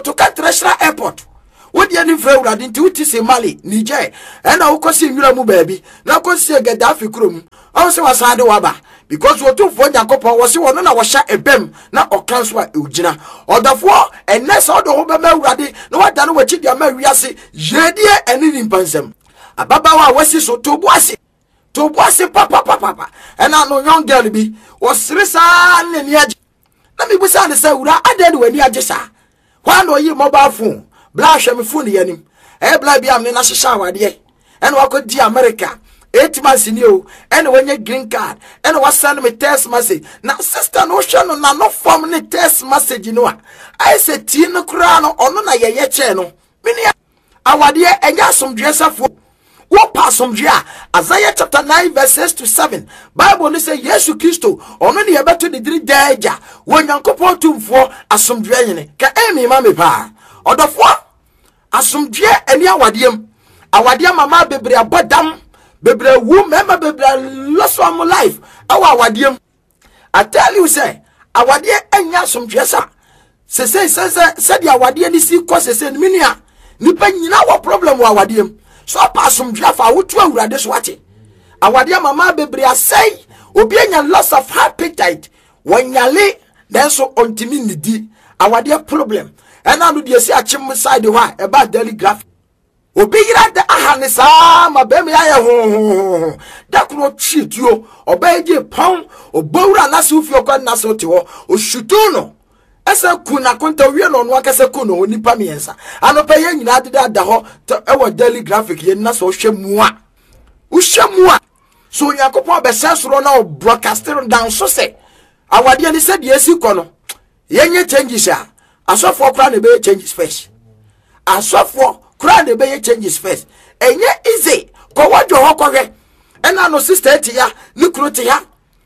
to International Airport. What the any friend would into say Mali, Niger, and I will see Muramu baby. Now go see a Gaddafi Krum. Also was Sande Waba. Because we 2 for Jacopa was one on our shot a bem, not or transfer Ujina. Or the 4 and next all the Obama ready. No one done what you Ameriasi, Jedia and in Pansem. A Baba was so to Boise, papa. And I know young girl be was Risa and Yaj. Let me was on the say, I did when you are just. Why no you mobile phone? Blash me phone yenim. Blabby am in a shower, dear. And what could the America? 8 months in you, and when you green card, and was sending me text message. Now, sister, no channel, no form any text message, you know. I said, Tino Crano, or no, ye channel. Minia, our dear, and got some dresser for what pass some drea. Isaiah chapter 9, verses 7. Bible say, Yes, you Christo, or many about to the 3 days. When you couple 2 for as some drain, can any mammy pa. Or the 4 as some drea and yawadium. Our dear mamma, baby, a badam. Bebre wu member bebre lost one life. Our wadium. I tell you, say, our dear enya some dressa. Said ya wadia ni si cause say minia. Nipa nyina wa problem wa wadium. So pass some drafa wo to awura de so ate. Our dear mama bebre say obi enya loss of appetite. Wanyale then so ontimi nidi. Our dear problem. And I do dey say achim side wa about daily graph. Obi yira de ahane sa ma be me aye ho da kro treat yo obeje pon obowura na se ufi okwa na se te ho oshutu no esa kuna konta wie no no akase kuno onipa miensa anopa ye nyina de da ho e wo daily graphic ye na so hwemua so yakopon be sensoro na broadcasting down so say awade ani se de esi kono ye nye changes a asofo kra na be changes first asofo Crowd the bay changes first. And yet easy. Go what your hawker. And I know sister tia, Nucrotia.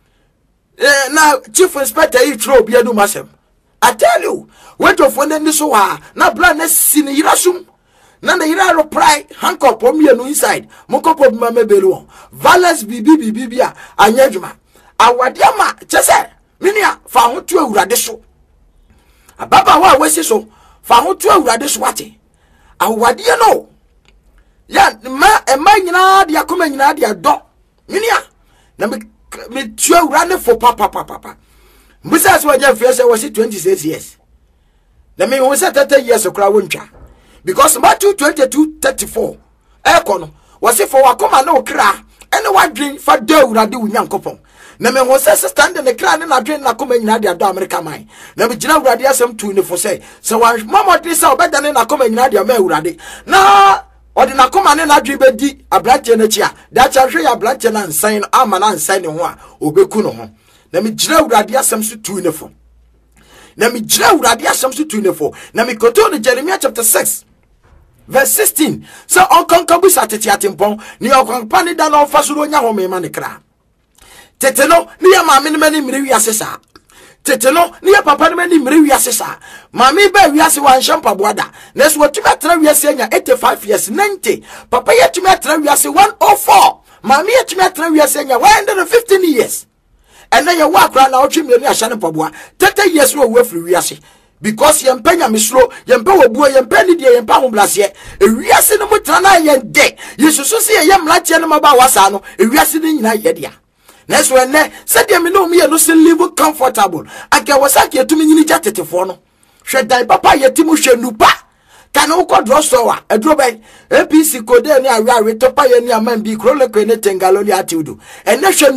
Now, Chief Inspector, you throw beer do masem. I tell you, what your phone and this so now blindness sin irasum. None the hero pride, hanko pomia no inside. Moko pop mame belo. Valence bibia, anyajuma. Awadiama, chese, minia, found to a radiso. A baba wa was so, found to a radiswati. Awadia no. Ya ma nyina dia koma nyina dia do. Minia. Na me tua urane for papa. Mbisa so aja fie say was 26 years. Na me won say 30 years okra wontwa. Because Matthew 22:34 ekono was for wakoma na okra ene wadwen fa da urade unyankopon. Na me won say stand in the kra ne na dwen na koma nyina dia do America man. Na me gina urade asem tu ne for say so wan mama dey say obeda ne na koma nyina dia ma urade. Na odi na koma ne na dwen be di abranche na chi a. Da cha hwe ya abranche na nsan ama na nsan ne ho a obeku no ho. Na me gina urade asem so tu ne for. Na me gina urade asem so tu ne for. Na me koto ne Jeremiah chapter 6 verse 16. So onkonkabu satete atempon ni onkonpani da na ofasuro nya ho me ma ne kra. Teteno ni ya mama ni mani miri wiase sa. Teteno ni ya papa ni mani miri wiase sa. Mami ba wiase wan shampa boada. Nesu watumi atra wiase nya 85 years 90. Papa yetumi atra wiase 104. Mami yetumi atra wiase nya 115 years. And then you walk around now chimney ni ashane paboa. 30 years no we free wiase. Because yempenya misro, yempe wobuo, yempe ni die, yempe humblase. Wiase no mutrana yende. Yesusu se yem lache no maba wasa no. Wiase ni nyina yedia. Next when said me no me no se live comfortable. Aka wasaki etumi nyini jatete fo no. Hwe dan papa yetimu hwe nupa. Kana uko drosowa edro ben APC kode ni awe topa ye ni amambi krole ko ne tengaloli atiudu. Ene hwe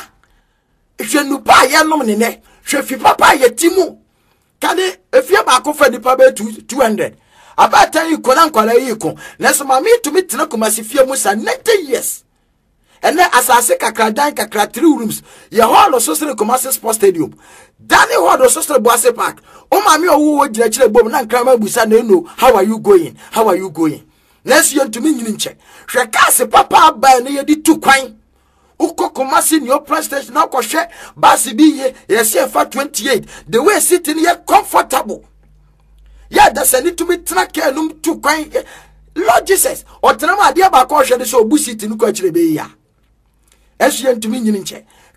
nupa ye no ne ne. Hwe fi papa yetimu. Kade efie ba ko fa nipa be 200. Aba tan yi kona nkwala yi ko. Neso mami tumi tena komasi fie musa 90 years. And then asase kakra dan kakra 3 rooms. Ye hall of social commerce sports stadium. Dani hall of social boase park. O mami owo gina chire bom na nkrama busa na no. How are you going? How are you going? Next year to me nyinche. Hwe kase papa ba na ye di 2 kwan. Uko komasi ni opera station na ko hwe basi bi ye se fa 28. The way sitting here comfortable. Yeah, that's a need to be track num 2 kwan. Lord Jesus, or tenama dia ba ko hwe de so obu sitting ko chire be ya. Esu ntumi nyinche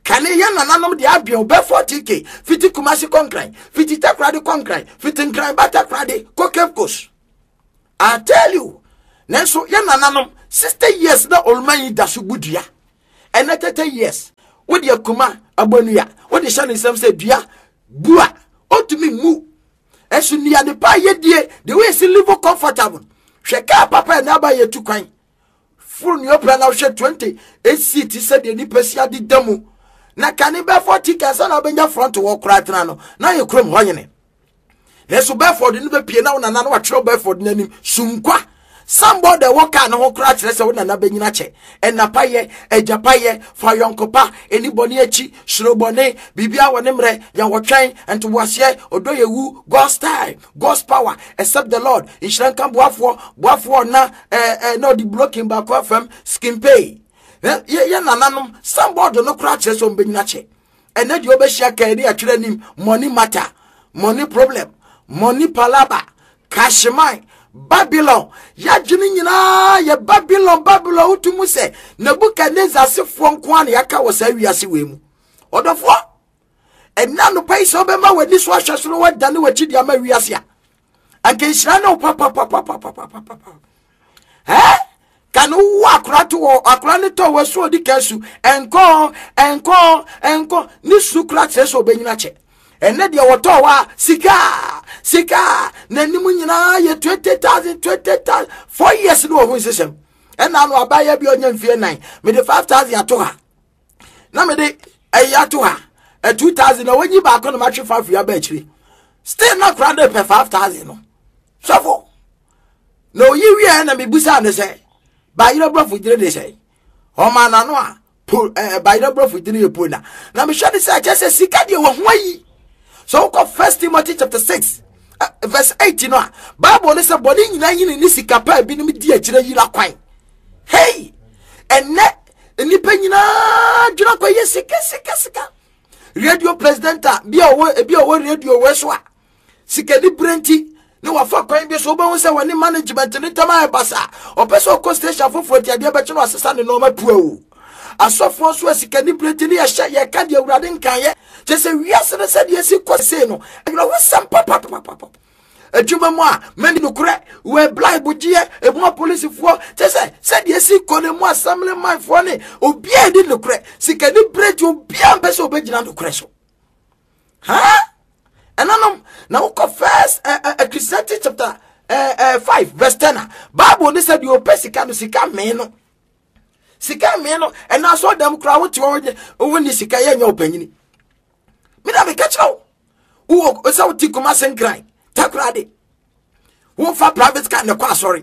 kane ye nananom de abia be 40k fiti Kumasi Konkran fiti Takrade Konkran fiti Nkran Batakrade Kokepkos. I tell you nanso ye nananom 60 years na olman da so budia ene 30 years wo de akuma abonua wo de shane sam se dua bua otumi mu esu nia de pa ye die the way se live comfortable hweka papa na ba ye tu kwan full new plan na hwe 20 seat se de ni pesi ade damu na kane be 40 kasa na benya front wo kra tena no na ye krom hoyene leso Bedford ni be pie na wo nana na wa tro Bedford nanim sunkwa somebody walk an ho kra kire se wo nana benyina che enapaye ejapaye fa yonkopa anybody echi shrobone bibia wone mre ya wotwen ento wase odoyewu God's time God's power except the Lord inshranka boafo na no the blocking back from skin pay ye nananom somebody no kra kire se wo benyina che ene di obehia ka eri atwere nim money matter money problem money palaba cashmine Babylon ya jini nyina ya Babylon utumu se Nebukadnezar sefo nko an yaka wo sa wiase wemu odofo enna no pai so be ma wani so ahwesoro wadane wachi dia ma wiase a anke nhira no papa kan wo akra ne to wo so di kansu enko ni sukra tseso be nyina che ene de woto wa sika na nimu nyina ye 20,000 4 years no ho system ena no abaya bi onya mfie 9 me de 5,000 ato ha na me de ato ha 2,000 na wanyi ba ko no matwe 5 ya ba chiri still not crowded per 5,000 no so no yi wi na me busa ne say ba yiro bro fudire de say o ma na no a ba yiro bro fudire ye pona na me hwe de say chese sika de wo hwayi. So go 1 Timothy chapter 6 verse 8 no Bible ne say body nyina yin ni sika pa bi nim di akire yira kwan hey enne nipa nyina dwuna kwa ye sika radio president bi owo radio we so a sika di brenti ne wa fa kwan bi so ba won say woni management ni tama e basa opeso ko station foforo ti ade be che no asesa ne no ma puo asofo so sika ni brenti ni ye ka de awurade nkan ye jese wiase na said yes kwase no you know some papa adwuma mu a mani no kure we blind bujie emu police fo jese said yes kone mu assembly man fo ne obi edi no kure sika ni bread obi ambese obegina no kure so ha enanom na wo first Ecclesiastes chapter 5 verse 10 Bible ne said you pesika no sika me no and na so dem kura wo ti wo ni sika ye nya opanyini me da me kachiro wo o sa wo ti Kumasi Nkran Takrade wo fa private car ne kwa sorry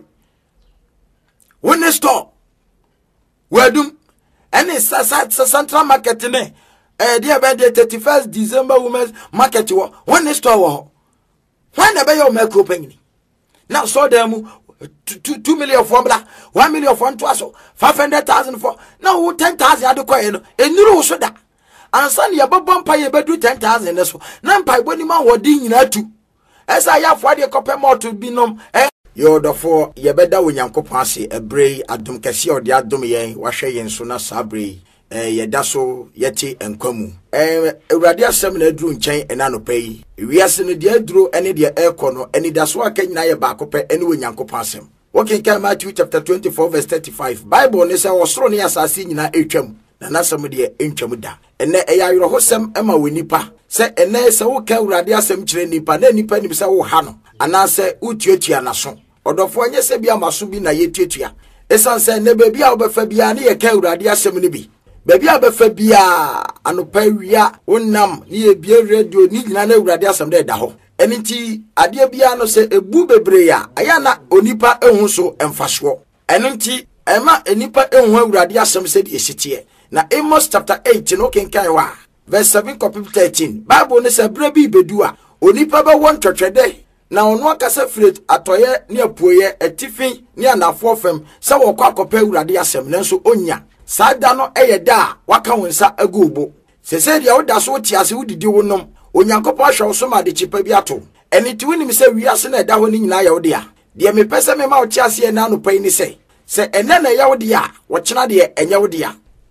wo ne store wadum ene sa central market ne dia be the 31st December women's market wo ne store wo when na be your macro opanyini na so dem 2 million for bla 1 million for ntoaso 500,000 for now 10,000 adekwa no enuru so da ansa ne yabobom pa ye bedu 10,000 so na mpa iboni ma wodi nyina tu esa ya fo de kope moto binom yo dofo ye beda wonyankopon ase ebrei adom kese ode adom yen wahwe yen so na sabrei ye daso yeti enkwamu ewrade asem na aduru nchen ena no pai wiase no de aduru ene de ekọ no ene daso akanyina ye ba kope ene wonyankopon asem working kan Matthew chapter 24 verse 35 Bible ne say osoro ne asase nyina etwam na nasem de entwam da ene eyayro hosem ema wonipa se ene se wo ka ewrade asem kire nipa na nipa ni se wo ha no ana se utuatua naso odofo anye se bia maso bi na yetuatua esan se ne ba bia obefa bia ne ye ka ewrade asem ne bi baby abefa bia anopa wia wonnam ni ebie radio ni nyina na ewrade asem da ho eniti ade bia no se ebu bebre ya aya na onipa ehun so emfaso eniti ema enipa ehun ewrade asem se de esitie na Amos chapter 8 no kenkan wa verse 7 copy 13 Bible ne se bre bi bedu a onipa be won twetwede na ono akasa fret atoye ne apuoye etifin ne anafo fam se wo kwa kopa ewrade asem nanso onya sada no eyeda waka wonsa agubo sese dia woda so tiase wodidi wonom onyankopo ahwe so ma de chipa bi ato eniti wonim se wiase na eda ho ni nyina ya wode a de me pese me ma wo tiase na no pai ni se ene na ya wode a wo chena de enye wode a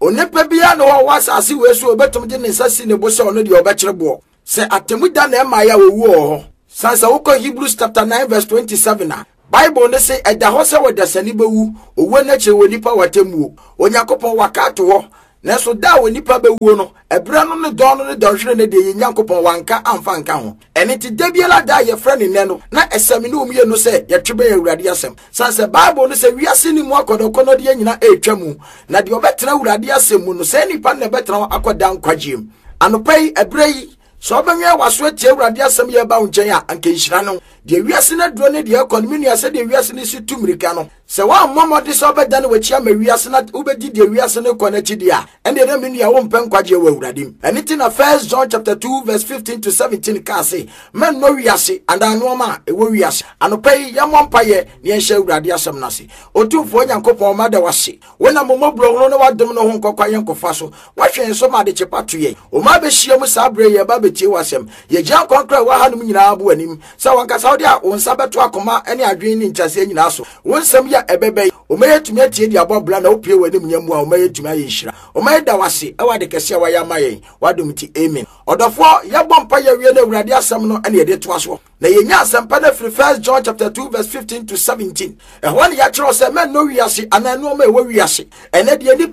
onepa bia no ho wasase we so obetum de ne nsasi ne bo se ono de obekirebo se atemu da na ema ya wowu ho sansa woko Hebrews chapter 9 verse 27 na Bible ne say eda ho se wodasani bewu owo na che wonipa watemu Onyankopon wakato ho na so da wonipa bewu no ebra no ne don no ne donhwere ne de Nyankopon wanka amfa nka ho ene ti dabiela da ye frɛ ne ne no na esami ne omie no se ye twebe awurade asem sansa Bible no se wiase ni mu akodokono de nyina etwamu na de obetra awurade asem mu no se nipa ne betra akoda nkwagiem anopai ebrei so benwe waso atie awurade asem ye ba nchen a anka nhira no de wiase na duro ne de economy no ase de wiase ne si tumirika no se wa momode so beda ne wachi ama wiase na ubedi de wiase ne konachi dia ende de menu ya wo mpen kwaje wa awurade anything na 1 John chapter 2 verse 15 to 17 ka say men no wiase and anoma e wo wiase anopai ya mompaye ne enhya awurade asem na se otumfo Nyankopon ma da wase wona momobro no wadom no ho nkokwa yenkofa so wahwe nso ma de chepato ye o ma be hia mu sabre ye ba betie wasem ye gyan konkra wa hanum nyina abo anim sa wanka saudi a onsa beto akoma ene adwen ni nchase nyina so wonsam ya ebebe o ma yetumi atie di abobla na opie wanim nyamu a o ma yetumi ayeshira o ma da wase e wade kese wa ya mayen wadom ti amen odofo ya bompa ya wie na awurade asem no ene ye de to aso na ye nya asempa na free 1 John chapter 2 verse 15 to 17 e ho ne ya kiro se men no wiase ananu ma e wo wiase ene de